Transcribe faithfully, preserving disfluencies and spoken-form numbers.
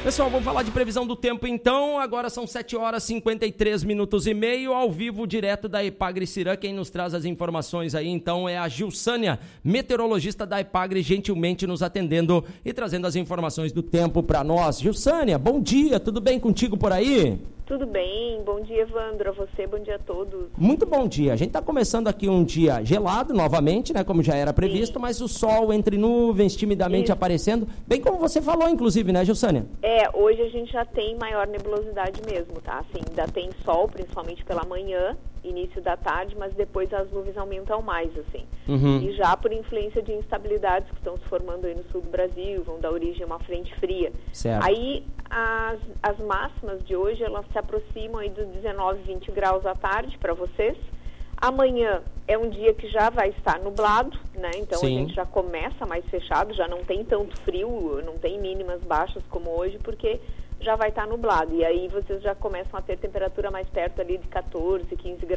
Pessoal, vamos falar de previsão do tempo então. Agora são sete horas e cinquenta e três minutos e meio, ao vivo, direto da Epagre-Cirã. Quem nos traz as informações aí então é a Gilsânia, meteorologista da Epagre, gentilmente nos atendendo e trazendo as informações do tempo para nós. Gilsânia, bom dia, tudo bem contigo por aí? Tudo bem, bom dia, Evandro, a você, bom dia a todos. Muito bom dia, a gente está começando aqui um dia gelado novamente, né, como já era previsto, Sim. mas o sol entre nuvens, timidamente Isso. aparecendo, bem como você falou, inclusive, né, Gilsânia? É, hoje a gente já tem maior nebulosidade mesmo, tá, assim, ainda tem sol, principalmente pela manhã, início da tarde, mas depois as nuvens aumentam mais, assim. Uhum. E já por influência de instabilidades que estão se formando aí no sul do Brasil, vão dar origem a uma frente fria. Certo. Aí as, as máximas de hoje, elas se aproximam aí dos dezenove, vinte graus à tarde para vocês. Amanhã é um dia que já vai estar nublado, né? Então Sim. a gente já começa mais fechado, já não tem tanto frio, não tem mínimas baixas como hoje, porque já vai estar nublado. E aí vocês já começam a ter temperatura mais perto ali de catorze, quinze graus.